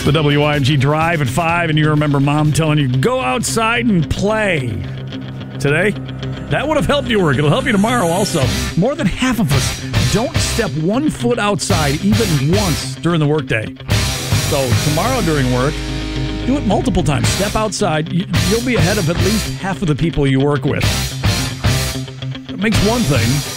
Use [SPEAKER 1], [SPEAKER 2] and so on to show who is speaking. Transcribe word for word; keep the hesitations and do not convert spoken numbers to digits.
[SPEAKER 1] The W I N G Drive at five, and you remember Mom telling you, go outside and play. Today, that would have helped you work. It'll help you tomorrow also. More than half of us don't step one foot outside even once during the workday. So tomorrow during work, do it multiple times. Step outside. You'll be ahead of at least half of the people you work with. It makes one thing